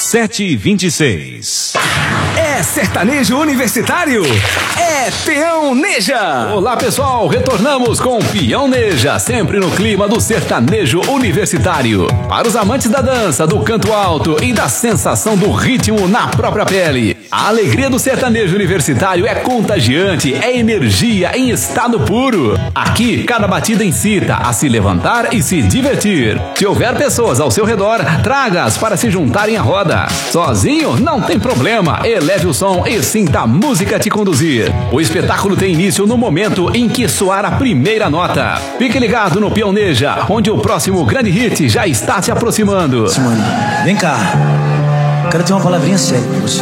7h26. É sertanejo universitário? É Peão Neja! Olá pessoal, retornamos com Peão Neja, sempre no clima do sertanejo universitário. Para os amantes da dança, do canto alto e da sensação do ritmo na própria pele. A alegria do sertanejo universitário é contagiante, é energia em estado puro. Aqui, cada batida incita a se levantar e se divertir. Se houver pessoas ao seu redor, traga-as para se juntarem à roda. Sozinho, não tem problema, eleve o som e sinta a música te conduzir. O espetáculo tem início no momento em que soar a primeira nota. Fique ligado no Peão Neja, onde o próximo grande hit já está se aproximando. Mano, vem cá. Quero ter uma palavrinha séria com você.